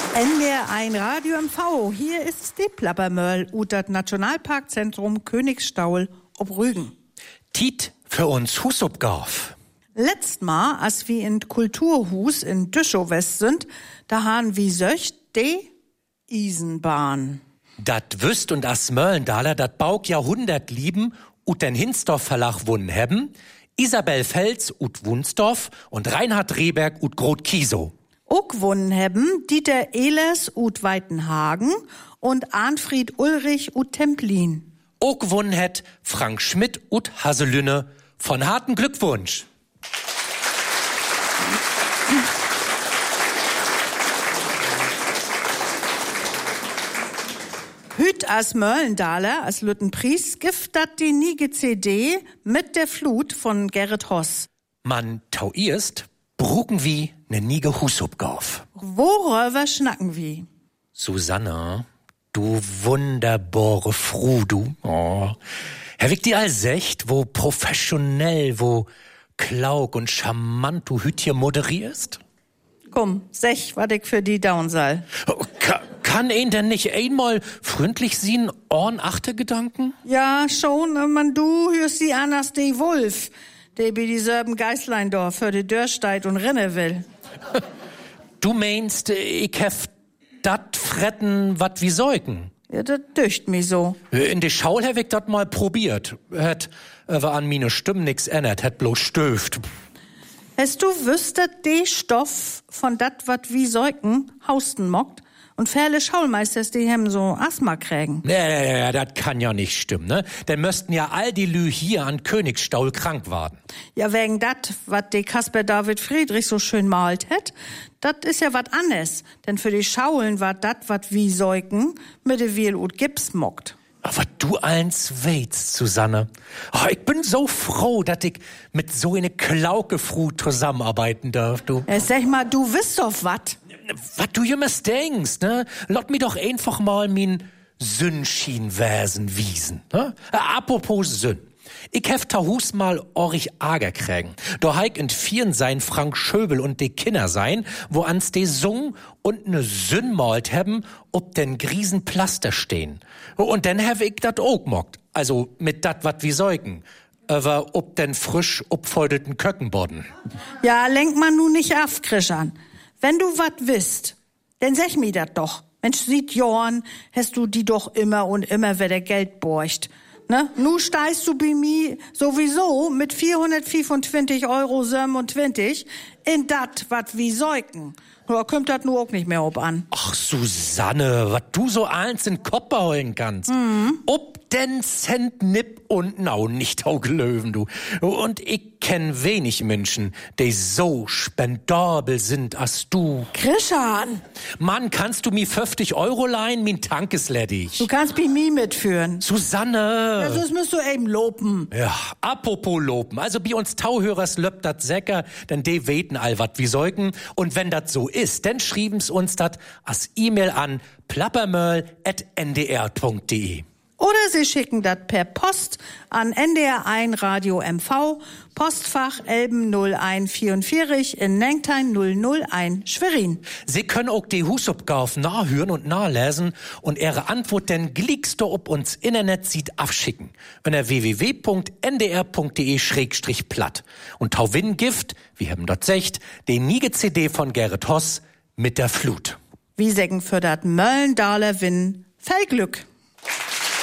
NDR1 Radio MV, hier ist die Plappermöll ut das Nationalparkzentrum Königsstaul ob Rügen. Tiet für uns Husupgauf. Letzt Mal, als wir in Kulturhus in Düschow-West sind, da haben wir söcht de Isenbahn. Dat wüst und as Möllendaler dat Bauk Jahrhundert lieben ut den Hinsdorf Verlag wunnen hebben, Isabel Fels ut Wunsdorf und Reinhard Rehberg ut Grot Kiesow. Auch wunnen hebben Dieter Ehlers ut Weitenhagen und Arnfried Ulrich ut Templin. Auch gewonnen het Frank Schmidt ut Haselünne. Von harten Glückwunsch. Hüt as Möllendaler, as Lüttenpries, gift dat die niege CD mit der Flut von Gerrit Hoss. Man tau erst, brucken wie ne niege Husupgauf. Worüber schnacken wie? Susanne, du wunderbare Fru, du. Oh. Herr Wick, die allsecht, wo professionell, wo klaug und charmant du hüt hier moderierst? Komm, sech, wat ich für die down soll. Oh, kann ihn denn nicht einmal freundlich sehen, Ohren Achtergedanken? Ja, schon, man du hörst die an als die Wolf, der bei dieselben Geißleindorf für die Dörr steigt und rennen will. Du meinst, ich hef dat fretten, wat wie Säugen? Ja, das düncht mi so. In de Schaul hab ich dat mal probiert. Het war an meine Stimme nix ändert, het bloß stöft. Hast du wüsstet, de Stoff von dat, wat wie Säugen hausten mockt? Und viele Schaulmeisters, die hem so Asthma kriegen. Ja, das kann ja nicht stimmen, ne? Denn müssten ja all die Lü hier an Königsstaul krank werden. Ja, wegen dat, wat de Caspar David Friedrich so schön malt het, dat is ja wat anders. Denn für die Schaulen war dat, wat wie Säugen mit de Wiel und Gips mockt. Aber du eins weißt, Susanne. Oh, ich bin so froh, dass ich mit so eine Klaukefru zusammenarbeiten darf, du. Sag mal, du wisst doch wat. Was du jemals denkst, ne? Lass mir doch einfach mal min Sündschinwesen wiesen, ne? Apropos Sünn. Ich hef Tahus mal orich Ager kriegen. Da heik in vieren sein Frank Schöbel und de Kinder sein, wo ans de sung und ne Sünn malt hebben, ob den Griesen Plaster stehen. Und dann hab ich dat auch mockt. Also mit dat wat wie Säugen. Aber ob den frisch upfoldeten Köckenbodden. Ja, lenk man nu nicht af, Krischan. Wenn du wat wisst, dann sag mir dat doch. Mensch, sieht Jorn, hast du die doch immer und immer, wer der Geld borcht. Ne? Nu steigst du bei mir sowieso mit 425 Euro 27 in dat, wat wie Säugen. Nur kommt dat nur auch nicht mehr ob an. Ach, Susanne, wat du so eins in Kopf beholen kannst. Ob den Cent nipp und nau nicht Löwen, du. Und ich kenn wenig Menschen, die so spendabel sind als du. Krischan! Mann, kannst du mir 50 Euro leihen? Min Tank ist ledig. Du kannst bei mir mitführen. Susanne! Ja, sonst musst du eben lopen. Ja, apropos lopen. Also bei uns Tauhörers löppt dat Säcker, denn die weten all wat wie Säugen. Und wenn dat so ist, dann schreiben's uns dat als E-Mail an plappermöll@ndr.de. Oder Sie schicken das per Post an NDR1 Radio MV, Postfach Elben 0144 in Nengtein 001 Schwerin. Sie können auch die Husupgauf nachhören und nachlesen und Ihre Antwort dann glickst du ob uns Internet sieht abschicken. Unter www.ndr.de/platt. Und Tauwin Gift, wir haben dort secht, den niege CD von Gerrit Hoss mit der Flut. Wie sägen für dat Möllendaler Win, viel Glück.